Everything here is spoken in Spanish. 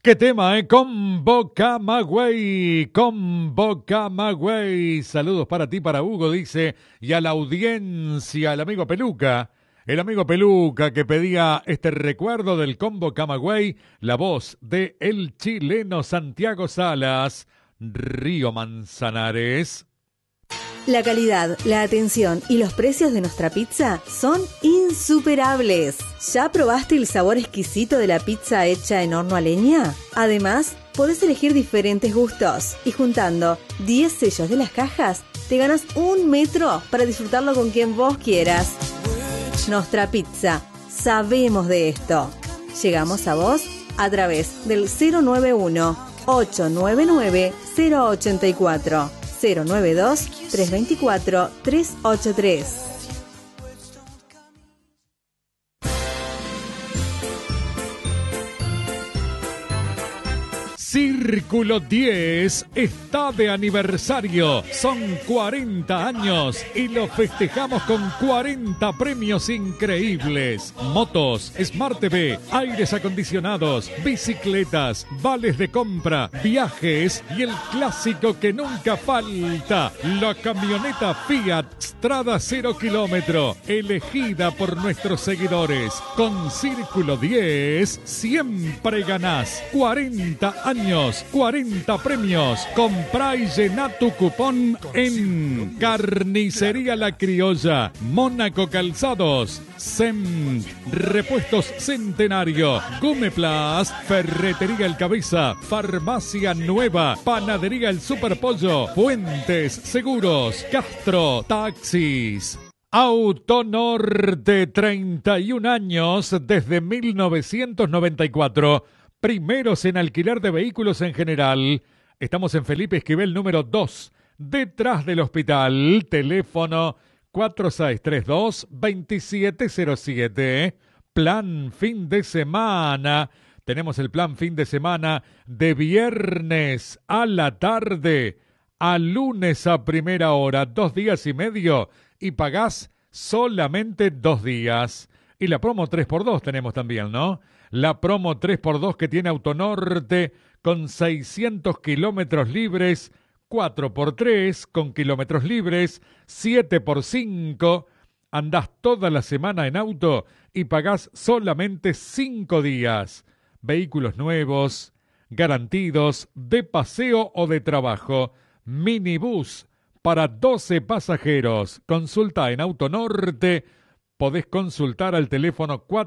¿Qué tema, eh? Combo Camagüey, Combo Camagüey. Saludos para ti, para Hugo, dice, y a la audiencia, el amigo Peluca. El amigo Peluca que pedía este recuerdo del Combo Camagüey, la voz de el chileno Santiago Salas, Río Manzanares. La calidad, la atención y los precios de nuestra pizza son insuperables. ¿Ya probaste el sabor exquisito de la pizza hecha en horno a leña? Además, podés elegir diferentes gustos y juntando 10 sellos de las cajas, te ganas 1 metro para disfrutarlo con quien vos quieras. Nostra Pizza, sabemos de esto. Llegamos a vos a través del 091-899-084. 092-324-383. Círculo 10 está de aniversario. Son 40 años y lo festejamos con 40 premios increíbles. Motos, Smart TV, aires acondicionados, bicicletas, vales de compra, viajes y el clásico que nunca falta, la camioneta Fiat Strada 0 kilómetro, elegida por nuestros seguidores. Con Círculo 10 siempre ganás 40 años. 40 premios. Comprá y llená tu cupón en Carnicería La Criolla, Mónaco Calzados, SEM, Repuestos Centenario, Gumeplas, Ferretería El Cabeza, Farmacia Nueva, Panadería El Superpollo, Fuentes Seguros, Castro Taxis. Autonorte, 31 años desde 1994. Primeros en alquiler de vehículos en general. Estamos en Felipe Esquivel número 2, detrás del hospital. Teléfono 4632-2707. Plan fin de semana. Tenemos el plan fin de semana de viernes a la tarde a lunes a primera hora. 2 días y medio y pagás solamente 2 días. Y la promo 3x2 tenemos también, ¿no? La promo 3x2 que tiene Autonorte con 600 kilómetros libres, 4x3 con kilómetros libres, 7x5. Andás toda la semana en auto y pagás solamente 5 días. Vehículos nuevos, garantidos, de paseo o de trabajo. Minibús para 12 pasajeros. Consulta en Autonorte. Podés consultar al teléfono 4